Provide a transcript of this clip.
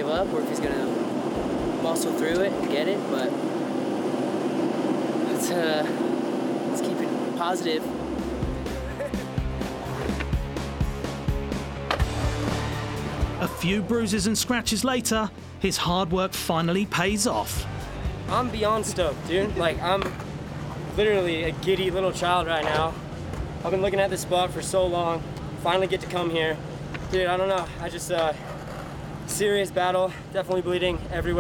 give up or if he's gonna muscle through it and get it, but let's keep it positive. A few bruises and scratches later, his hard work finally pays off. I'm beyond stoked, dude. Like, I'm literally a giddy little child right now. I've been looking at this spot for so long. Finally get to come here. Dude, I don't know. I just, serious battle, definitely bleeding everywhere.